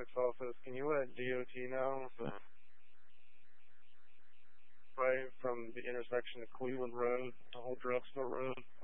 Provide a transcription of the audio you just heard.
6 office, can you let DOT know right from the intersection of Cleveland Road to Old Drugstore Road?